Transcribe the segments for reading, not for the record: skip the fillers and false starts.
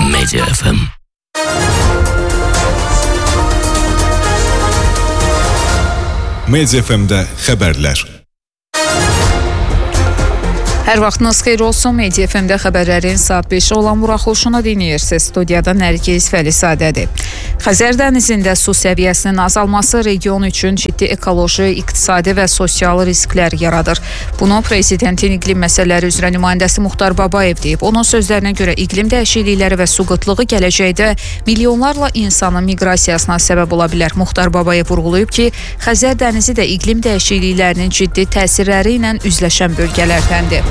Media FM. Media FM-də xəbərlər. Hər vaxtınız xeyir olsun. Media FM-də xəbərlərin saat 5-ə olan buraxılışını dinləyirsiniz. Studiyada Nərgiz Fəlisədədir. Xəzər dənizində su səviyyəsinin azalması region üçün ciddi ekoloji, iqtisadi və sosial risklər yaradır. Bunu Prezidentin iqlim məsələləri üzrə nümayəndəsi Muxtar Babayev deyib. Onun sözlərinə görə iqlim dəyişiklikləri və su qıtlığı gələcəkdə milyonlarla insanın miqrasiyasına səbəb ola bilər. Muxtar Babayev vurğulayıb ki, Xəzər dənizi də iqlim dəyişikliklərinin ciddi təsirləri ilə üzləşən bölgələrdəndir.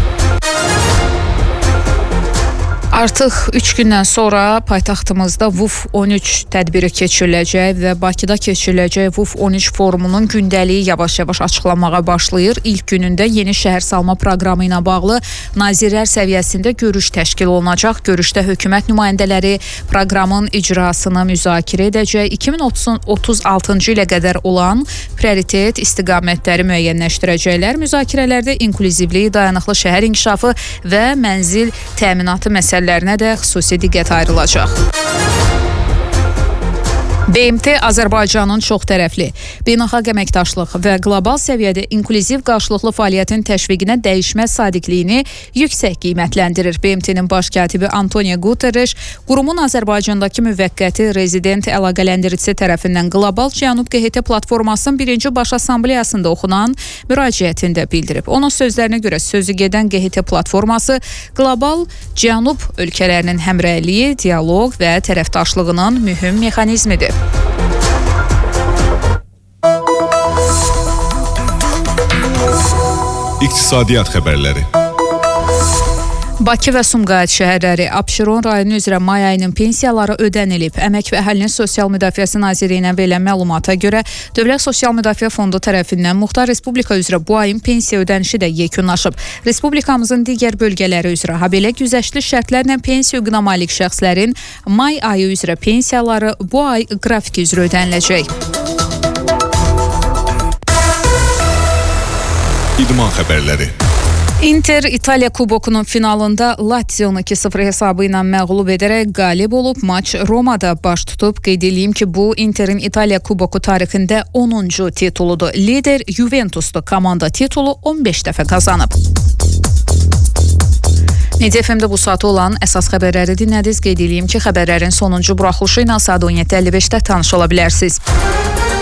Artıq 3 gündən sonra paytaxtımızda WUF-13 tədbiri keçiriləcək və Bakıda keçiriləcək WUF-13 forumunun gündəliyi yavaş-yavaş açıqlanmağa başlayır. İlk günündə yeni şəhər salma proqramı ilə bağlı nazirlər səviyyəsində görüş təşkil olunacaq. Görüşdə hökumət nümayəndələri proqramın icrasını müzakirə edəcək. 2036-cı ilə qədər olan prioritet istiqamətləri müəyyənləşdirəcəklər. Müzakirələrdə inklüzivlik, dayanıqlı şəhər inkişafı və mənzil təminatı məsələlərinə də xüsusi diqqət ayrılacaq. BMT Azərbaycanın çoxtərəfli, beynəlxalq əməkdaşlıq və qlobal səviyyədə inklüziv qarşılıqlı fəaliyyətin təşviqinə dəyişməz sadiqliyini yüksək qiymətləndirir. BMT-nin baş katibi Antonio Guterres qurumun Azərbaycandakı müvəqqəti rezident əlaqələndiricisi tərəfindən qlobal Cənub QHT platformasının 1-ci baş assambleyasında oxunan müraciətində bildirib. Onun sözlərinə görə sözü gedən QHT platforması qlobal Cənub ölkələrinin həmrəyliyi, dialoq və tərəfdaşlığının mühüm mexanizmidir. İqtisadiyyat xəbərləri. Bakı və Sumqayıt şəhərləri Abşeron rayonu üzrə may ayının pensiyaları ödənilib. Əmək və Əhalinin Sosial Müdafiəsi Nazirliyinə verilən məlumata görə Dövlət Sosial Müdafiə Fondu tərəfindən Muxtar Respublika üzrə bu ayın pensiya ödənişi də yekunlaşıb. Respublikamızın digər bölgələri üzrə habelə güzəştli şərtlərlə pensiya hüququna malik şəxslərin may ayı üzrə pensiyaları bu ay qrafiki üzrə ödəniləcək. İdman xəbərləri. Inter İtaliya Kubokunun finalında Lazionu 2-0 hesabı ilə məğlub edərək qalib olub. Maç Romada baş tutub. Qeyd edeyim ki, bu Interin İtaliya Kuboku tarixində 10-cu tituludur. Lider Juventus'dur. Komanda titulu 15 dəfə qazanıb. Media FM-də bu saatı olan əsas xəbərləri dinlədiniz. Qeyd edeyim ki, xəbərlərin sonuncu buraxılışı ilə saat 17:55-də tanış ola bilərsiniz.